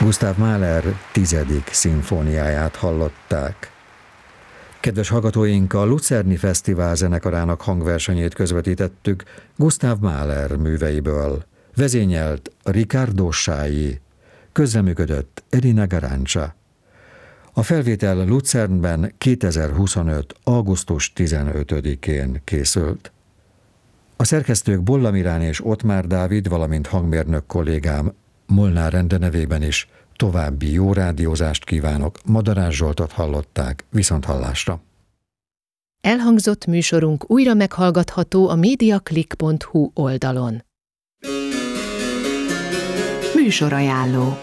Gustav Mahler 10. szimfóniáját hallották. Kedves hallgatóink, a Lucerni Fesztivál zenekarának hangversenyét közvetítettük Gustav Mahler műveiből. Vezényelt Riccardo Scai, közreműködött Elina Garanca. A felvétel Lucernben 2025. augusztus 15-én készült. A szerkesztők Bolla Mirán és Ottmár Dávid, valamint hangmérnök kollégám Molnár Ende nevében is további jó rádiózást kívánok. Madarás Zsoltot hallották, viszonthallásra. Elhangzott műsorunk újra meghallgatható a mediaclick.hu oldalon. Műsorajánló.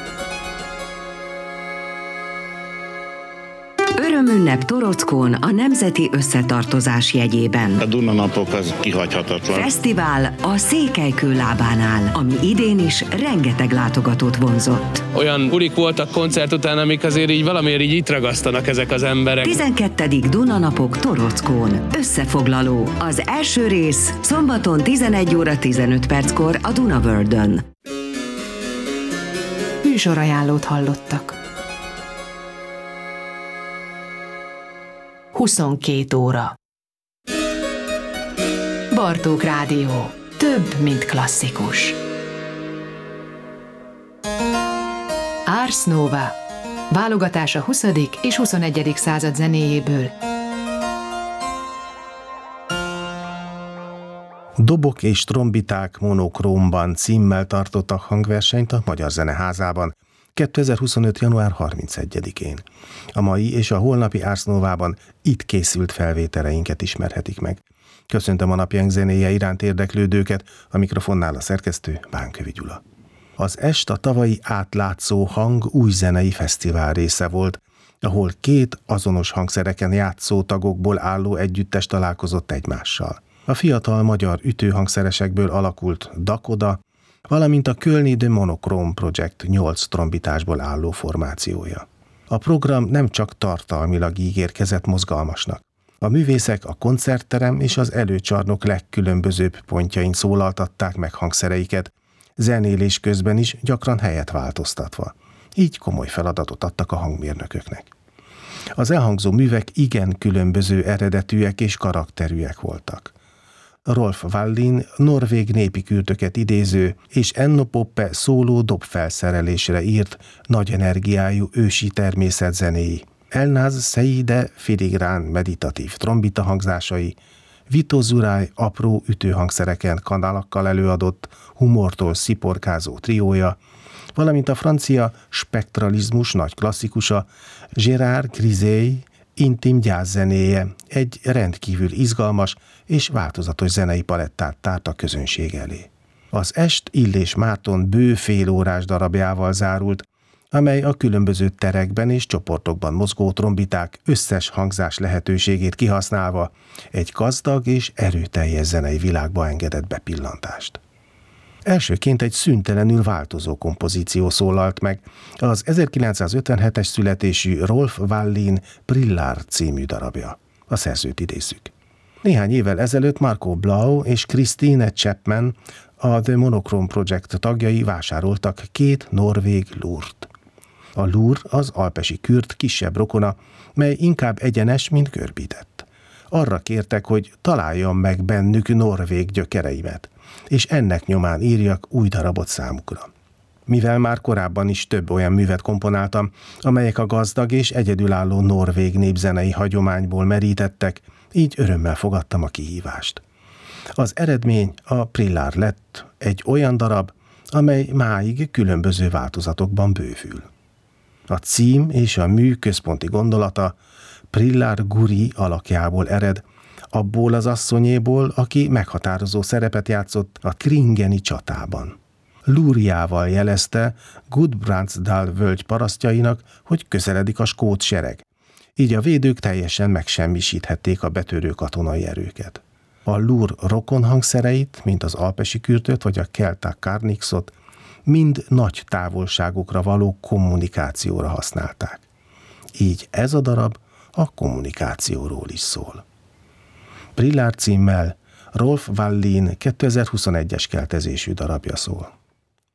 Örömünnep Torockón a Nemzeti Összetartozás jegyében. A Duna-napok az kihagyhatatlan. Fesztivál a Székelykő lábánál, ami idén is rengeteg látogatót vonzott. Olyan bulik voltak koncert után, amik azért így valamiért így itt ragasztanak ezek az emberek. 12. Duna-napok Torockón. Összefoglaló. Az első rész szombaton 11 óra 15 perckor a Duna-Worldön. Műsorajánlót hallottak. 22 óra. Bartók Rádió. Több, mint klasszikus. Ars Nova. Válogatás a 20. és 21. század zenéjéből. Dobok és trombiták monokrómban címmel tartottak hangversenyt a Magyar Zeneházában 2025. január 31-én. A mai és a holnapi Ars Novában itt készült felvételeinket ismerhetik meg. Köszöntöm a napjaink zenéje iránt érdeklődőket, a mikrofonnál a szerkesztő Bánkövi Gyula. Az est a tavalyi Átlátszó Hang új zenei fesztivál része volt, ahol két azonos hangszereken játszó tagokból álló együttes találkozott egymással. A fiatal magyar ütőhangszeresekből alakult Dakoda, valamint a Kölni de Monochrome Project 8 trombitásból álló formációja. A program nem csak tartalmilag ígérkezett mozgalmasnak. A művészek a koncertterem és az előcsarnok legkülönbözőbb pontjain szólaltatták meg hangszereiket, zenélés közben is gyakran helyet változtatva. Így komoly feladatot adtak a hangmérnököknek. Az elhangzó művek igen különböző eredetűek és karakterűek voltak. Rolf Wallin norvég népi kürtöket idéző és Enno Poppe szóló dobfelszerelésre írt nagy energiájú ősi természetzenéi, Elnaz Seide filigrán meditatív trombita hangzásai, Vito Zurály apró ütőhangszereken kanalakkal előadott humortól sziporkázó triója, valamint a francia spektralizmus nagy klasszikusa Gérard Grisey intim gyászzenéje egy rendkívül izgalmas és változatos zenei palettát tárt a közönség elé. Az est Illés Márton bő félórás darabjával zárult, amely a különböző terekben és csoportokban mozgó trombiták összes hangzás lehetőségét kihasználva egy gazdag és erőteljes zenei világba engedett bepillantást. Elsőként egy szüntelenül változó kompozíció szólalt meg, az 1957-es születésű Rolf Wallin Prillár című darabja. A szerzőt idézzük. Néhány évvel ezelőtt Marco Blau és Christine Chapman, a The Monochrome Project tagjai vásároltak két norvég lúrt. A lúr az alpesi kürt kisebb rokona, mely inkább egyenes, mint görbített. Arra kértek, hogy találjam meg bennük norvég gyökereimet, és ennek nyomán írjak új darabot számukra. Mivel már korábban is több olyan művet komponáltam, amelyek a gazdag és egyedülálló norvég népzenei hagyományból merítettek, így örömmel fogadtam a kihívást. Az eredmény a Prillár lett, egy olyan darab, amely máig különböző változatokban bővül. A cím és a mű központi gondolata Prillár Guri alakjából ered, abból az asszonyéból, aki meghatározó szerepet játszott a Kringeni csatában. Lúriával jelezte Gudbrandsdal völgy parasztjainak, hogy közeledik a skót sereg, így a védők teljesen megsemmisíthették a betörő katonai erőket. A lúr rokon hangszereit, mint az alpesi kürtöt vagy a kelta karnixot, mind nagy távolságokra való kommunikációra használták. Így ez a darab a kommunikációról is szól. Prillár címmel Rolf Wallin 2021-es keltezésű darabja szól.